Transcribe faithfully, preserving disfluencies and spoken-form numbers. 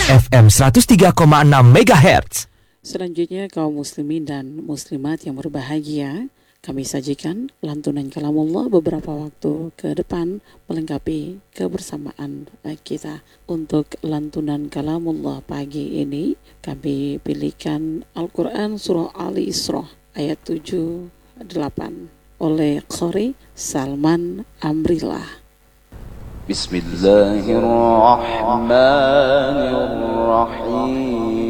F M seratus tiga koma enam megahertz. Selanjutnya kaum muslimin dan muslimat yang berbahagia, kami sajikan lantunan kalamullah beberapa waktu ke depan melengkapi kebersamaan kita. Untuk lantunan kalamullah pagi ini, kami pilihkan Al-Quran Surah Al-Isra ayat tujuh delapan oleh Qari Salman Amrillah. Bismillahirrahmanirrahim.